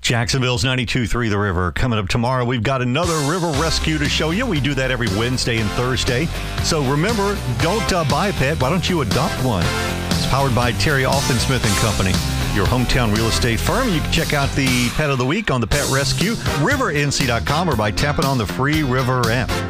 Jacksonville's 92.3 The River. Coming up tomorrow, we've got another river rescue to show you. We do that every Wednesday and Thursday. So remember, don't buy a pet. Why don't you adopt one? It's powered by Terry Alton-Smith & Company, your hometown real estate firm. You can check out the Pet of the Week on the Pet Rescue, rivernc.com, or by tapping on the free River app.